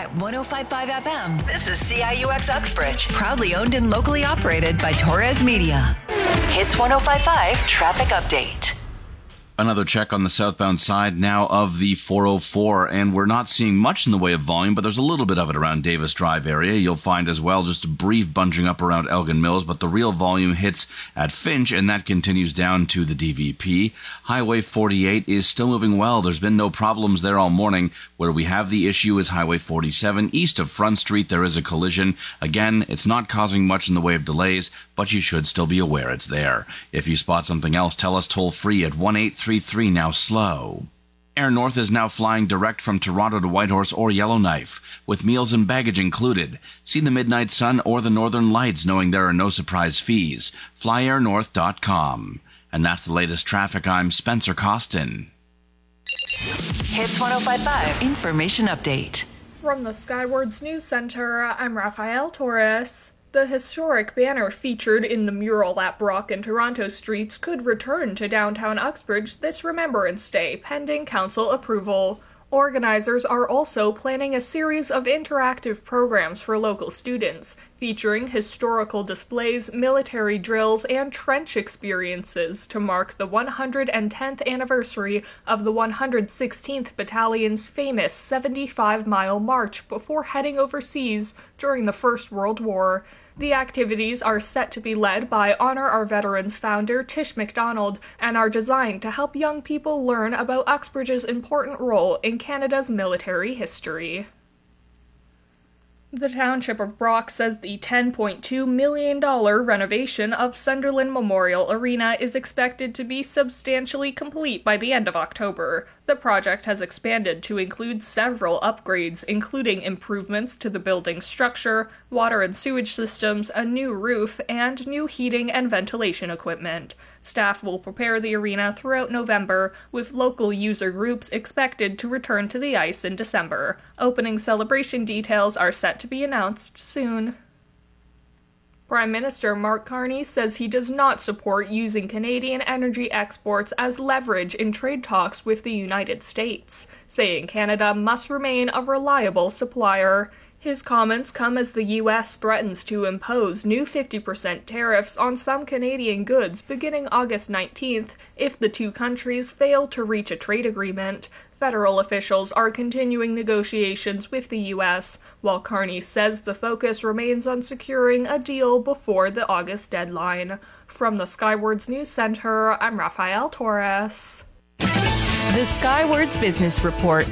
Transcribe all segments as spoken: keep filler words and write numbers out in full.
At one oh five point five F M, this is C I U X Uxbridge. Proudly owned and locally operated by Torres Media. Hits one oh five point five Traffic Update. Another check on the southbound side now of the four oh four, and we're not seeing much in the way of volume, but there's a little bit of it around Davis Drive area. You'll find as well just a brief bunching up around Elgin Mills, but the real volume hits at Finch, and that continues down to the D V P. Highway forty-eight is still moving well. There's been no problems there all morning. Where we have the issue is Highway forty-seven. East of Front Street, there is a collision. Again, it's not causing much in the way of delays, but you should still be aware it's there. If you spot something else, tell us toll free at one eight three three now slow. Air North is now flying direct from Toronto to Whitehorse or Yellowknife, with meals and baggage included. See the midnight sun or the northern lights knowing there are no surprise fees. fly air north dot com. And that's the latest traffic. I'm Spencer Costin. Hits one oh five point five Information Update. From the Skywards News Center, I'm Rafael Torres. The historic banner featured in the mural at Brock and Toronto Streets could return to downtown Uxbridge this Remembrance Day, pending council approval. Organizers are also planning a series of interactive programs for local students, featuring historical displays, military drills, and trench experiences to mark the one hundred tenth anniversary of the one hundred sixteenth Battalion's famous seventy-five mile march before heading overseas during the First World War. The activities are set to be led by Honor Our Veterans founder Tish MacDonald and are designed to help young people learn about Uxbridge's important role in Canada's military history. The Township of Brock says the ten point two million dollars renovation of Sunderland Memorial Arena is expected to be substantially complete by the end of October. The project has expanded to include several upgrades, including improvements to the building's structure, water and sewage systems, a new roof, and new heating and ventilation equipment. Staff will prepare the arena throughout November, with local user groups expected to return to the ice in December. Opening celebration details are set to be announced soon. Prime Minister Mark Carney says he does not support using Canadian energy exports as leverage in trade talks with the United States, saying Canada must remain a reliable supplier. His comments come as the U S threatens to impose new fifty percent tariffs on some Canadian goods beginning August nineteenth if the two countries fail to reach a trade agreement. Federal officials are continuing negotiations with the U S, while Carney says the focus remains on securing a deal before the August deadline. From the Skywards News Center, I'm Rafael Torres. The Skywards Business Report.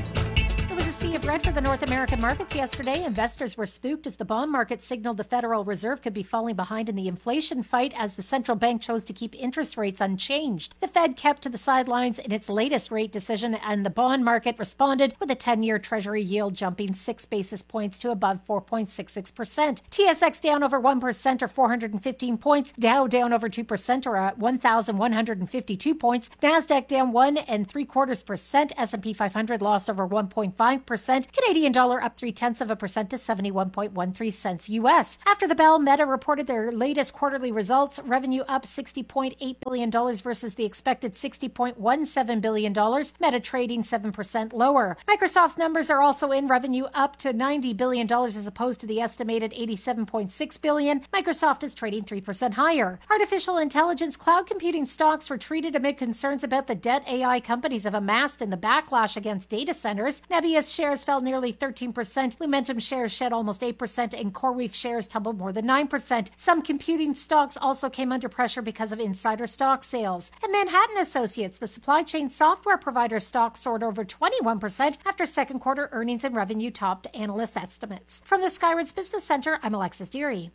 Sea of red for the North American markets yesterday. Investors were spooked as the bond market signaled the Federal Reserve could be falling behind in the inflation fight as the central bank chose to keep interest rates unchanged. The Fed kept to the sidelines in its latest rate decision, and the bond market responded with a ten-year Treasury yield jumping six basis points to above four point six six percent. T S X down over one percent or four hundred fifteen points. Dow down over two percent or at one thousand one hundred fifty-two points. Nasdaq down one and three quarters percent. S and P five hundred lost over one point five percent. Canadian dollar up three tenths of a percent to seventy-one point one three cents U S. After the bell, Meta reported their latest quarterly results. Revenue up sixty point eight billion dollars versus the expected sixty point one seven billion dollars. Meta trading seven percent lower. Microsoft's numbers are also in. Revenue up to ninety billion dollars as opposed to the estimated eighty-seven point six billion dollars. Microsoft is trading three percent higher. Artificial intelligence cloud computing stocks retreated amid concerns about the debt A I companies have amassed in the backlash against data centers. Nebius shares fell nearly thirteen percent. Lumentum shares shed almost eight percent, and CoreWeave shares tumbled more than nine percent. Some computing stocks also came under pressure because of insider stock sales. And Manhattan Associates, the supply chain software provider stock, soared over twenty-one percent after second quarter earnings and revenue topped analyst estimates. From the Skywards Business Center, I'm Alexis Deary.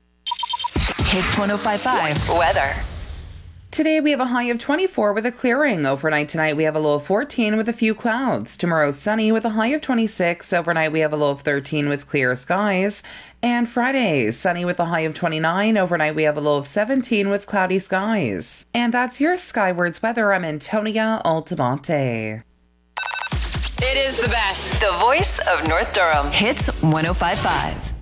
Hits one oh five point five Weather. Today we have a high of twenty-four with a clearing. Overnight tonight we have a low of fourteen with a few clouds. Tomorrow sunny with a high of twenty-six. Overnight we have a low of thirteen with clear skies. And Friday, sunny with a high of twenty-nine. Overnight we have a low of seventeen with cloudy skies. And that's your Skywards weather. I'm Antonia Altamonte. It is the best. The voice of North Durham. Hits one oh five point five.